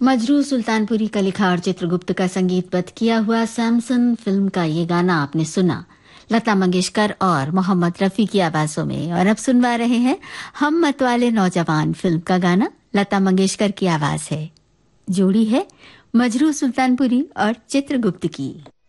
मजरू सुल्तानपुरी का लिखा और चित्रगुप्त का संगीतबद्ध किया हुआ सैमसन फिल्म का ये गाना आपने सुना, लता मंगेशकर और मोहम्मद रफी की आवाजों में। और अब सुनवा रहे हैं हम मतवाले नौजवान फिल्म का गाना, लता मंगेशकर की आवाज है। जोड़ी है मजरू सुल्तानपुरी और चित्रगुप्त की।